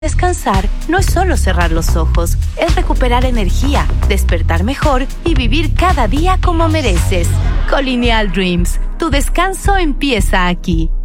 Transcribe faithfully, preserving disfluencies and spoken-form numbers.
Descansar no es solo cerrar los ojos, es recuperar energía, despertar mejor y vivir cada día como mereces. Colonial Dreams, tu descanso empieza aquí.